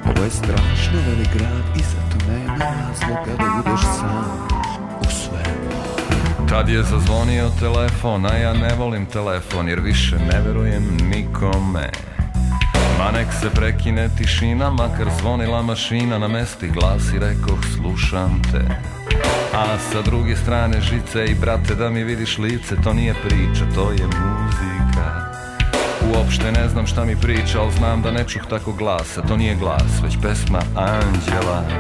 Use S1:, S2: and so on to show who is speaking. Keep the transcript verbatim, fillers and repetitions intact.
S1: Ovo je strašno velik grad i zato nema razloga da budeš sam u svemu.
S2: Tad je zazvonio telefon, a ja ne volim telefon jer više ne verujem nikome. Ma nek se prekine tišina, makar zvonila mašina, na mesti glas i rekoh slušam te. A sa druge strane žice i brate da mi vidiš lice, to nije priča, to je muzika. Uopšte ne znam šta mi priča, ali znam da ne čuh tako glasa, to nije glas, već pesma anđela.